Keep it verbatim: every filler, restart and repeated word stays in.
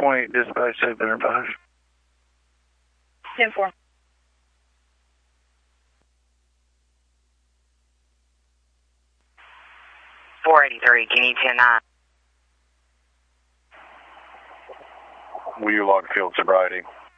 twenty, dispatch seven hundred five. ten four. four eighty-three, can you ten nine? Will you log field sobriety?